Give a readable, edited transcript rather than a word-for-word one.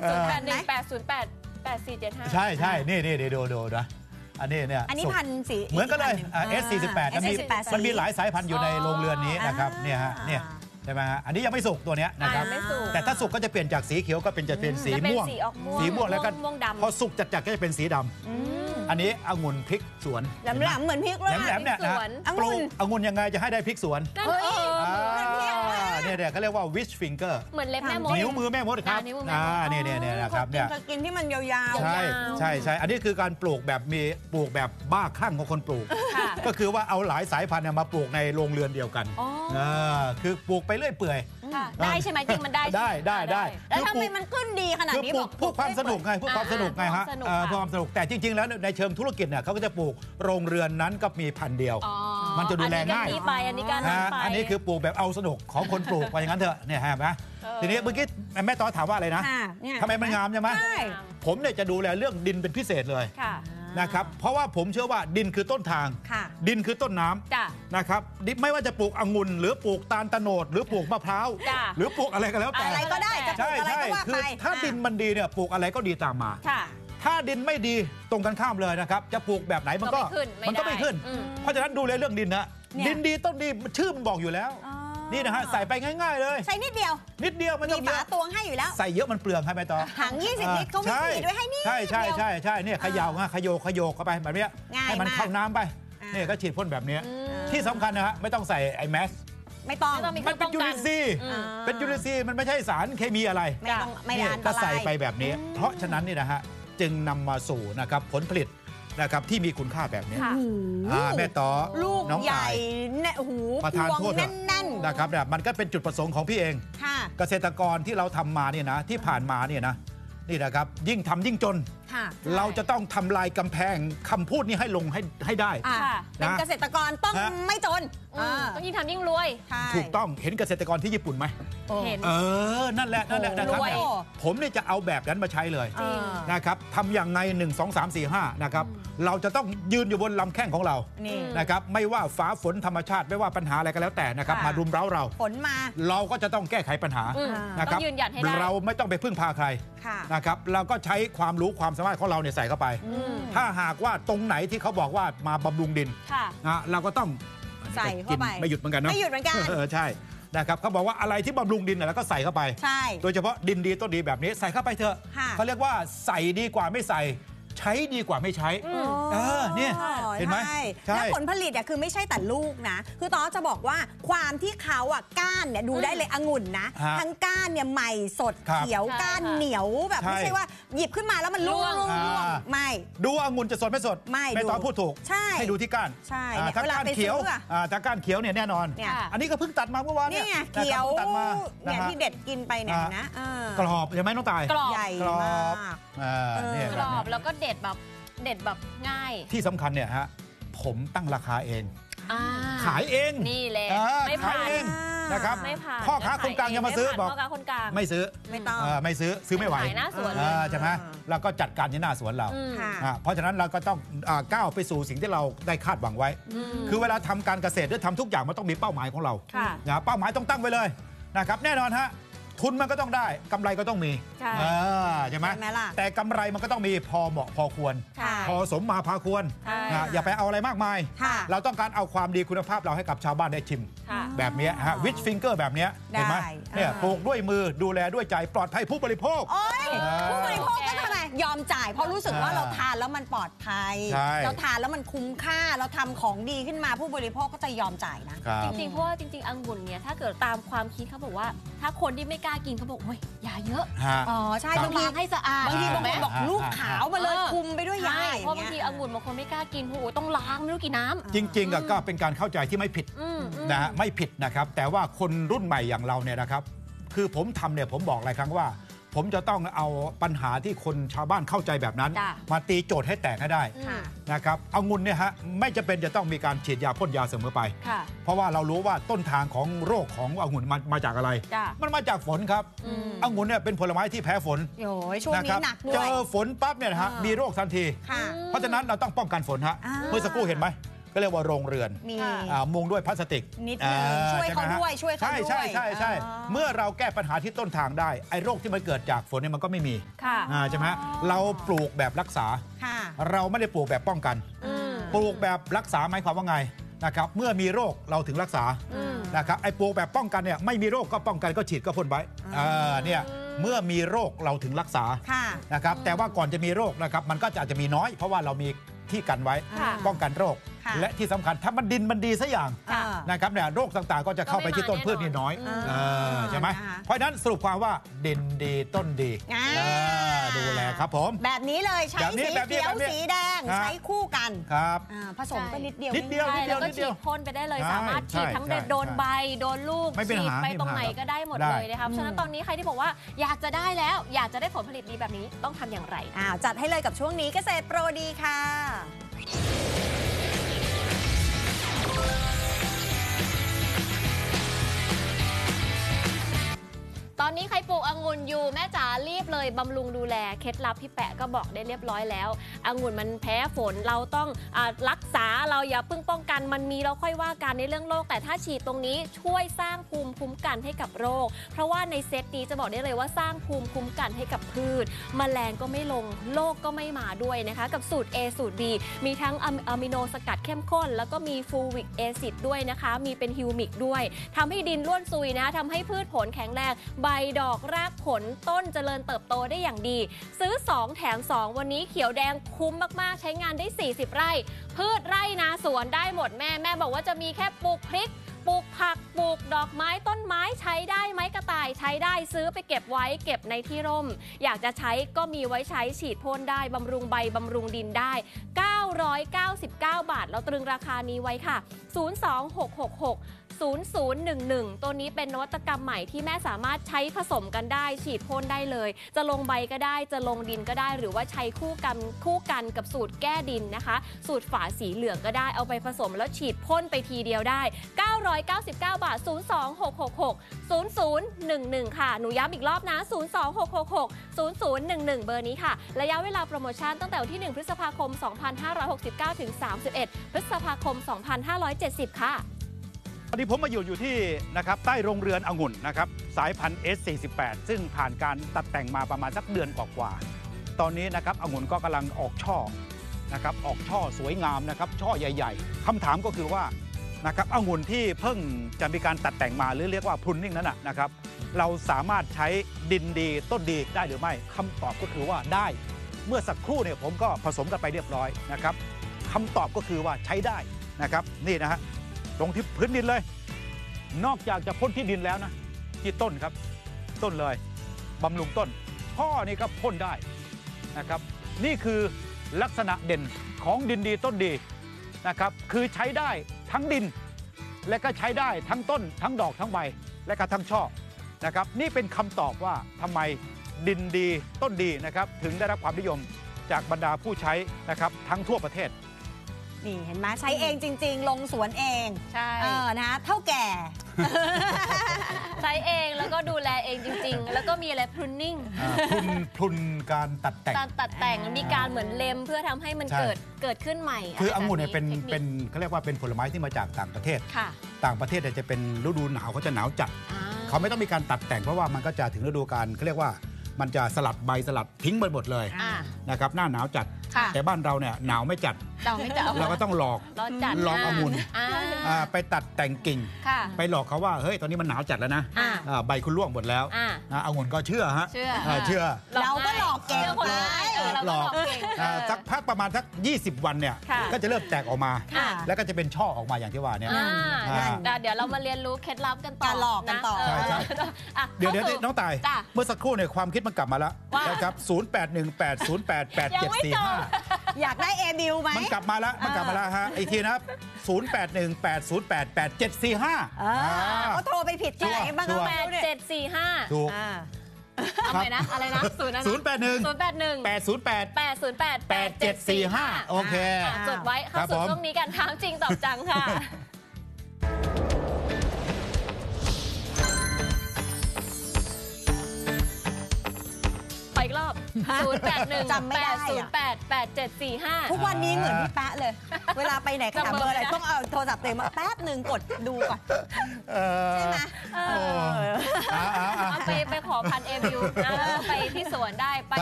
08180888475ใช่นี่ดูนะอันนี้เนี่ยอันนี้พันธุ์สีเหมือนกันเลย S48 มันมีหลายสายพันธุ์อยู่ในโรงเรือนนี้นะครับเนี่ยใช่ไหมฮะอันนี้ยังไม่สุกตัวเนี้ยนะครับแต่ถ้าสุกก็จะเปลี่ยนจากสีเขียวก็เป็นจะเป็นสีม่วงแล้วก็พอสุกจัดก็จะเป็นสีดำอันนี้องุ่นพริกสวนแหลมเหมือนพริกเลยแหลมเนี่ยนะปลูกองุ่นยังไงจะให้ได้พริกสวนเนี่ยเขาเรียกว่า wish finger เหมือนเล็บแม่มดนิ้วมือแม่มดครับเนี่ยนะครับเนี่ยกินที่มันยาวๆใช่อันนี้คือการปลูกแบบปลูกแบบบ้าคลั่งของคนปลูกก็คือว่าเอาหลายสายพันธุ์มาปลูกในโรงเรือนเดียวกันคือปลูกไปเรื่อยเปื่อยได้ใช่ไหมจริงมันได้แล้วทำไมมันขึ้นดีขนาดนี้บอกพวกความสนุกไงพวกความสนุกไงฮะพวกความสนุกแต่จริงๆแล้วในเชิงธุรกิจเนี่ยเขาก็จะปลูกโรงเรือนนั้นก็มีพันธุ์เดียวมันจะดูแลง่ายอันนี้คือปลูกแบบเอาสนุกของคนปลูกไปอย่างนั้นเถอะเนี่ยฮะนะทีนี้เมื่อกี้แม่ต้อถามว่าอะไรนะทำไมมันงามใช่ไหมผมเนี่ยจะดูแลเรื่องดินเป็นพิเศษเลยนะครับเพราะว่าผมเชื่อว่าดินคือต้นทางดินคือต้นน้ำนะครับไม่ว่าจะปลูกองุ่นหรือปลูกตาลตะโนดหรือปลูกมะพร้าวหรือปลูกอะไรก็แล้วแต่อะไรก็ได้จะปลูกอะไรก็ว่าไปถ้าดินมันดีเนี่ยปลูกอะไรก็ดีตามมาถ้าดินไม่ดีตรงกันข้ามเลยนะครับจะปลูกแบบไหนมันก็ไม่ขึ้นเพราะฉะนั้นดูแลเรื่องดินนะดินดีต้นดีชื่อมันบอกอยู่แล้วนี่นะฮะใส่ไปง่ายๆเลยใส่นิดเดียวมันต้องมีฝาตวงให้อยู่แล้วใส่เยอะมันเปลืองให้ไหมต่อถัง20 ลิตรเขาไม่ขีดด้วยให้นี่ใช่เนี่ยขยาวขยโยกเข้าไปแบบนี้ให้มันเข้าน้ำไปนี่ก็ฉีดพ่นแบบนี้ที่สำคัญนะฮะไม่ต้องใส่ไอแมสไม่ต้องมันเป็นจุลินทรีย์มันไม่ใช่สารเคมีอะไรไม่ก็ใส่ไปแบบนี้เพราะฉะนั้นนี่นะฮะจึงนำมาสู่นะครับผลผลิตนะครับที่มีคุณค่าแบบนี้แม่ต่อลูกใหญ่ประธานโทษแน่นๆนะครับมันก็เป็นจุดประสงค์ของพี่เองเกษตรกรที่เราทำมาเนี่ยนะที่ผ่านมาเนี่ยนะนี่นะครับยิ่งทำยิ่งจนเราจะต้องทำลายกำแพงคำพูดนี้ให้ลงให้ได้เป็นเกษตรกรต้องไม่จนต้องยิ่งทำยิ่งรวยถูกต้องเห็นเกษตรกรที่ญี่ปุ่นไหมเห็นนั่นแหละนะครับผมเนี่ยจะเอาแบบนั้นมาใช้เลยนะครับทำอย่างไง1 2 3 4 5นะครับเราจะต้องยืนอยู่บนลำแข้งของเรานะครับไม่ว่าฟ้าฝนธรรมชาติไม่ว่าปัญหาอะไรก็แล้วแต่นะครับมารุมเร้าเราฝนมาเราก็จะต้องแก้ไขปัญหานะครับเราไม่ต้องไปพึ่งพาใครนะครับเราก็ใช้ความรู้ความสามารถของเราเนี่ยใส่เข้าไปถ้าหากว่าตรงไหนที่เขาบอกว่ามาบำรุงดินเราก็ต้องใส่เข้าไปไม่หยุดเหมือนกันนะไม่หยุดเหมือนกันใช่นะครับเขาบอกว่าอะไรที่บำรุงดินแล้วก็ใส่เข้าไปโดยเฉพาะดินดีต้นดีแบบนี้ใส่เข้าไปเถอะเขาเรียกว่าใส่ดีกว่าไม่ใส่ใช้ดีกว่าไม่ใช้เนี่ยเห็นไหมแล้วผลผลิตคือไม่ใช่แต่ลูกนะคือตอนจะบอกว่าความที่เขาก้านเนี่ยดูได้เลยองุ่นนะทั้งก้านเนี่ยใหม่สดเขียวก้านเหนียวแบบไม่ใช่ว่าหยิบขึ้นมาแล้วมันร่วงไม่ดูองุ่นจะสดไม่สดไม่ต้องพูดถูกให้ดูที่ก้านถ้าก้านเขียวเนี่ยแน่นอนอันนี้ก็เพิ่งตัดมาเมื่อวานเนี่ยเขียวเนี่ยที่เด็ดกินไปเนี่ยนะกรอบใช่ไหมน้องตายกรอบใหญ่มากกรอบแล้วก็เด็ดแบบง่ายที่สำคัญเนี่ยฮะผมตั้งราคาเองขายเองนี่แหละไม่ขายเองนะครับพ่อค้าคนกลางจะมาซื้อบอกไม่ซื้อไม่ซื้อไม่ไหวใช่ไหมเราก็จัดการที่หน้าสวนเราเพราะฉะนั้นเราก็ต้องก้าวไปสู่สิ่งที่เราได้คาดหวังไว้คือเวลาทำการเกษตรหรือทำทุกอย่างมันต้องมีเป้าหมายของเราเป้าหมายต้องตั้งไว้เลยนะครับแน่นอนฮะทุนมันก็ต้องได้กำไรก็ต้องมีใช่ไหมแต่กำไรมันก็ต้องมีพอเหมาะพอควรพอสมมาพาควรอย่าไปเอาอะไรมากมายเราต้องการเอาความดีคุณภาพเราให้กับชาวบ้านได้ชิมแบบนี้ฮะวิชฟิงเกอร์แบบนี้เห็นไหมเนี่ยปลูกด้วยมือดูแลด้วยใจปลอดภัยผู้บริโภคผู้บริโภคก็ทำไมยอมจ่ายเพราะรู้สึกว่าเราทานแล้วมันปลอดภัยเราทานแล้วมันคุ้มค่าเราทำของดีขึ้นมาผู้บริโภคก็จะยอมจ่ายนะจริงๆเพราะว่าจริงๆองุ่นเนี่ยถ้าเกิดตามความคิดเขาบอกว่าถ้าคนที่ไม่กล้ากินเขาบอกโอ้ยยาเยอะใช่บางทีให้สะอาดบางทีบางคนบอกลูกขาวมาเลยคุมไปด้วยยาเพราะบางทีองุ่นบางคนไม่กล้ากินโอ้โหต้องล้างไม่รู้กี่น้ำจริงๆก็เป็นการเข้าใจที่ไม่ผิดนะฮะไม่ผิดนะครับแต่ว่าคนรุ่นใหม่อย่างเราเนี่ยนะครับคือผมทำเนี่ยผมบอกหลายครั้งว่าผมจะต้องเอาปัญหาที่คนชาวบ้านเข้าใจแบบนั้นมาตีโจทย์ให้แตกให้ได้นะครับองุ่นเนี่ยฮะไม่จะเป็นจะต้องมีการฉีดยาพ่นยาเสมอไปเพราะว่าเรารู้ว่าต้นทางของโรคขององุ่นมาจากอะไรมันมาจากฝนครับองุ่นเนี่ยเป็นผลไม้ที่แพ้ฝนช่วงนี้หนักด้วยเจอฝนปั๊บเนี่ยนะฮะมีโรคทันทีเพราะฉะนั้นเราต้องป้องกันฝนฮะเมื่อสักครู่เห็นไหมก็เรียกว่าโรงเรือนมุงด้วยพลาสติกนิดนึงช่วยเขาด้วยใช่เมื่อเราแก้ปัญหาที่ต้นทางได้ไอ้โรคที่มันเกิดจากฝนเนี่ยมันก็ไม่มีใช่ไหมเราปลูกแบบรักษาเราไม่ได้ปลูกแบบป้องกันปลูกแบบรักษาหมายความว่าไงนะครับเมื่อมีโรคเราถึงรักษานะครับไอ้ปลูกแบบป้องกันเนี่ยไม่มีโรคก็ป้องกันก็ฉีดก็พ่นไว้เนี่ยเมื่อมีโรคเราถึงรักษานะครับแต่ว่าก่อนจะมีโรคนะครับมันก็อาจจะมีน้อยเพราะว่าเรามีที่กันไว้ป้องกันโรคและที่สำคัญถ้ามันดินมันดีซะอย่างนะครับเนี่ยโรคต่างๆก็จะเข้าไปที่ต้นพืชนี่น้อยใช่ไหมเพราะฉะนั้นสรุปความว่าดินดีต้นดีดูแลครับผมแบบนี้เลยใช้สีเขียวสีแดงใช้คู่กันครับผสมก็นิดเดียวแล้วก็ฉีดพ่นไปได้เลยสามารถฉีดทั้งโดนใบโดนลูกฉีดไปตรงไหนก็ได้หมดเลยนะครับฉะนั้นตอนนี้ใครที่บอกว่าอยากจะได้แล้วอยากจะได้ผลผลิตดีแบบนี้ต้องทำอย่างไรจัดให้เลยกับช่วงนี้เกษตรโปรดีค่ะตอนนี้ใครปลูกองุ่นอยู่แม่จ๋ารีบเลยบำรุงดูแลเคล็ดลับพี่แปะก็บอกได้เรียบร้อยแล้วองุ่นมันแพ้ฝนเราต้องรักษาเราอย่าเพิ่งป้องกันมันมีเราค่อยว่ากันในเรื่องโรคแต่ถ้าฉีดตรงนี้ช่วยสร้างภูมิคุ้มกันให้กับโรคเพราะว่าในเซตนี้จะบอกได้เลยว่าสร้างภูมิคุ้มกันให้กับพืชแมลงก็ไม่ลงโรคก็ไม่มาด้วยนะคะกับสูตร A สูตร B มีทั้งอะมิโนสกัดเข้มข้นแล้วก็มีฟูวิกแอซิดด้วยนะคะมีเป็นฮิวมิกด้วยทำให้ดินร่วนซุยนะทำให้พืชผลแข็งแรงใบดอกรากผลต้นเจริญเติบโตได้อย่างดีซื้อ2แถม2วันนี้เขียวแดงคุ้มมากๆใช้งานได้40ไร่พืชไร่นาสวนได้หมดแม่บอกว่าจะมีแค่ปลูกพริกปลูกผักปลูกดอกไม้ต้นไม้ใช้ได้ไหมกระต่ายใช้ได้ซื้อไปเก็บไว้เก็บในที่ร่มอยากจะใช้ก็มีไว้ใช้ฉีดพ่นได้บำรุงใบบำรุงดินได้999 บาทเราตรึงราคานี้ไว้ค่ะ02666 0011ตัวนี้เป็นนวัตกรรมใหม่ที่แม่สามารถใช้ผสมกันได้ฉีดพ่นได้เลยจะลงใบก็ได้จะลงดินก็ได้หรือว่าใช้คู่กันกับสูตรแก้ดินนะคะสูตรฝาสีเหลืองก็ได้เอาไปผสมแล้วฉีดพ่นไปทีเดียวได้999 บาท02666 0011ค่ะหนูย้ำอีกรอบนะ02666 0011เบอร์นี้ค่ะระยะเวลาโปรโมชั่นตั้งแต่วันที่1พฤษภาคม2569ถึง31พฤษภาคม2570ค่ะวันนี้ผมมาอยู่ที่นะครับใต้โรงเรือนองุ่นนะครับสายพันธุ์ S48 ซึ่งผ่านการตัดแต่งมาประมาณสักเดือนกว่าๆตอนนี้นะครับองุ่นก็กำลังออกช่อนะครับออกช่อสวยงามนะครับช่อใหญ่ๆคำถามก็คือว่านะครับองุ่นที่เพิ่งจะมีการตัดแต่งมาหรือเรียกว่าพรุนนิ่งนั้นนะครับเราสามารถใช้ดินดีต้นดีได้หรือไม่คำตอบก็คือว่าได้เมื่อสักครู่เนี่ยผมก็ผสมกันไปเรียบร้อยนะครับคำตอบก็คือว่าใช้ได้นะครับนี่นะฮะตรงที่พื้นดินเลยนอกจากจะพ่นที่ดินแล้วนะที่ต้นครับต้นเลยบำรุงต้นพ่อนี่ก็พ่นได้นะครับนี่คือลักษณะเด่นของดินดีต้นดีนะครับคือใช้ได้ทั้งดินและก็ใช้ได้ทั้งต้นทั้งดอกทั้งใบและก็ทั้งช่อนะครับนี่เป็นคำตอบว่าทำไมดินดีต้นดีนะครับถึงได้รับความนิยมจากบรรดาผู้ใช้นะครับทั้งทั่วประเทศนี่เห็นไหมใช้เองจริงๆลงสวนเองใช่นะเท่าแก่ใช้เองแล้วก็ดูแลเองจริงๆแล้วก็มีอะไรพรุนนิ่งพรุนการตัดแต่งมีการเหมือนเล็มเพื่อทำให้มันเกิดขึ้นใหม่คือองุ่นเนี่ยเป็นเขาเรียกว่าเป็นผลไม้ที่มาจากต่างประเทศต่างประเทศจะเป็นฤดูหนาวเขาจะหนาวจัดเขาไม่ต้องมีการตัดแต่งเพราะว่ามันก็จะถึงฤดูกาลเขาเรียกว่ามันจะสลัดใบสลัดทิ้งไปหมดเลยนะครับหน้าหนาวจัดแต่บ้านเราเนี่ยหนาวไม่จัดเราก็ต้องหลอกองุ่นไปตัดแต่งกิ่งไปหลอกเขาว่าเฮ้ยตอนนี้มันหนาวจัดแล้วนะใบคุณร่วงหมดแล้วองุ่นก็เชื่อฮะเชื่อเราก็หลอกเก่งหลอกสักพักประมาณสัก20 วันเนี่ยก็จะเริ่มแตกออกมาแล้วก็จะเป็นช่อออกมาอย่างที่ว่าเนี่ยเดี๋ยวเรามาเรียนรู้เคล็ดลับกันต่อหลอกกันต่อเดี๋ยวน้องตายเมื่อสักครู่เนี่ยความคิดมันกลับมาแล้วนะครับ0818088745 อยากได้เอบิลไหมมันกลับมาแล้วฮะอีกทีนะครับ0818088745 ก็โทรไปผิดที่ไหนบ้าง 8745 ถูกทำไมนะอะไรนะ 08108888745โอเคจดไว้เข้าสู่ช่วงนี้กันถามจริงตอบจังค่ะอีกรอบอบ081 จำไม่ได้อะ 808 8745 ทุกวันนี้เหมือนพี่แป๊ะเลย เวลาไปไหนหาเบอร์อะไรต้องเอาโทรศัพท์เต็มมาแป๊บหนึ่งกดดูก่อนใช่ไหมเอาไปขอพันเอวิวนะไปที่สวนได้ไป